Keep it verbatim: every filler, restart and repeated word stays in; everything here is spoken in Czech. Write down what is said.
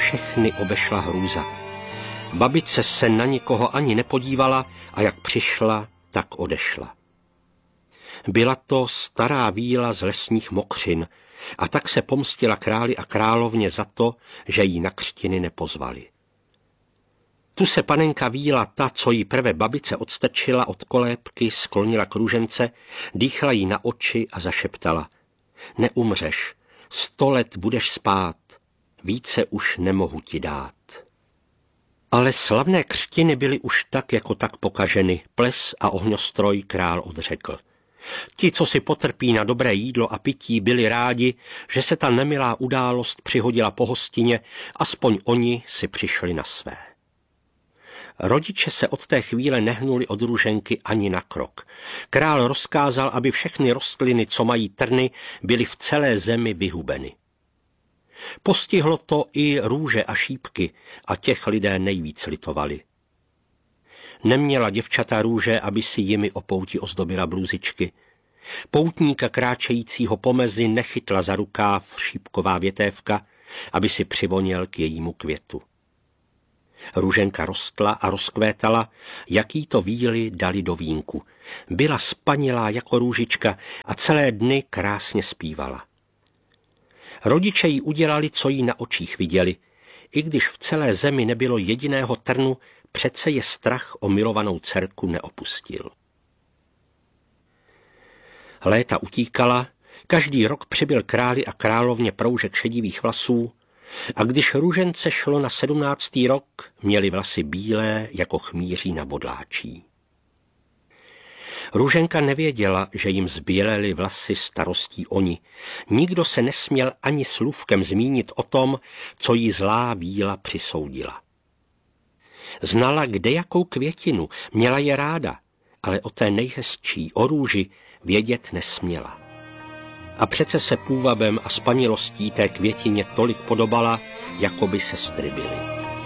všechny obešla hrůza. Babice se na nikoho ani nepodívala a jak přišla, tak odešla. Byla to stará víla z lesních mokřin a tak se pomstila králi a královně za to, že jí na křtiny nepozvali. Tu se panenka víla, ta, co jí prve babice odstrčila od kolébky, sklonila k růžence, dýchla jí na oči a zašeptala: neumřeš, sto let budeš spát, více už nemohu ti dát. Ale slavné křtiny byly už tak jako tak pokaženy, ples a ohňostroj král odřekl. Ti, co si potrpí na dobré jídlo a pití, byli rádi, že se ta nemilá událost přihodila po hostině, aspoň oni si přišli na své. Rodiče se od té chvíle nehnuli od růženky ani na krok. Král rozkázal, aby všechny rostliny, co mají trny, byly v celé zemi vyhubeny. Postihlo to i růže a šípky a těch lidé nejvíc litovali. Neměla děvčata růže, aby si jimi o pouti ozdobila blůzičky. Poutníka kráčejícího po mezi nechytla za rukáv šípková větévka, aby si přivoněl k jejímu květu. Růženka rostla a rozkvétala, jak jí to víly dali do vínku. Byla spanilá jako růžička a celé dny krásně zpívala. Rodiče jí udělali, co jí na očích viděli. I když v celé zemi nebylo jediného trnu, přece je strach o milovanou dcerku neopustil. Léta utíkala, každý rok přibyl králi a královně proužek šedivých vlasů, a když růžence šlo na sedmnáctý rok, měli vlasy bílé jako chmýří na bodláčí. Růženka nevěděla, že jim zbělely vlasy starostí oni. Nikdo se nesměl ani slůvkem zmínit o tom, co jí zlá víla přisoudila. Znala kdejakou květinu, měla je ráda, ale o té nejhezčí, o růži, vědět nesměla. A přece se půvabem a spanilostí té květině tolik podobala, jako by sestry byly.